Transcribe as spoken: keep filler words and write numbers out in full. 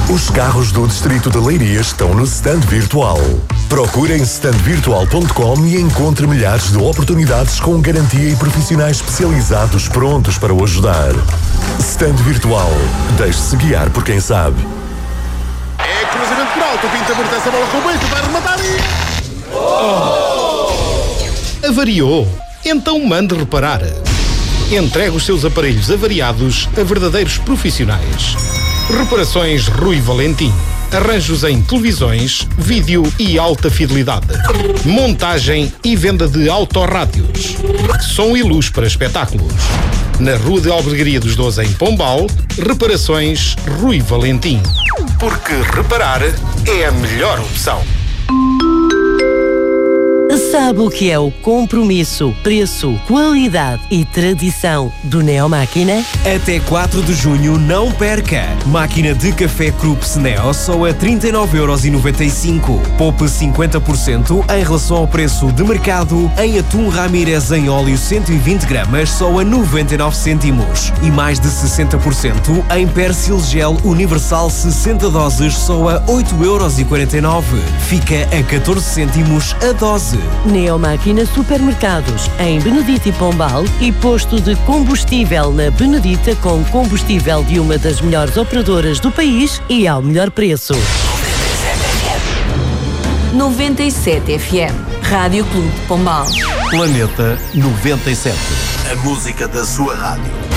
Os carros do Distrito de Leiria estão no Stand Virtual. Procure em stand virtual ponto com e encontre milhares de oportunidades com garantia e profissionais especializados prontos para o ajudar. Stand Virtual. Deixe-se guiar por quem sabe. É cruzamento por alto. O Pinto amortece essa bola com o peito. Vai rematar e... Oh. Avariou? Então mande reparar. Entregue os seus aparelhos avariados a verdadeiros profissionais. Reparações Rui Valentim. Arranjos em televisões, vídeo e alta fidelidade. Montagem e venda de autorrádios. Som e luz para espetáculos. Na Rua de Albergaria dos Doze, em Pombal, Reparações Rui Valentim. Porque reparar é a melhor opção. Sabe o que é o compromisso, preço, qualidade e tradição do Neo Máquina? Até quatro de junho não perca! Máquina de café Krups Neo só a trinta e nove euros e noventa e cinco. Poupe cinquenta por cento em relação ao preço de mercado em atum Ramírez em óleo cento e vinte gramas só a noventa e nove cêntimos. E mais de sessenta por cento em Persil Gel Universal sessenta doses só a oito euros e quarenta e nove. Fica a catorze cêntimos a dose. Neo Máquina Supermercados, em Benedita e Pombal, e posto de combustível na Benedita com combustível de uma das melhores operadoras do país e ao melhor preço. noventa e sete F M. Rádio Clube de Pombal. Planeta noventa e sete. A música da sua rádio.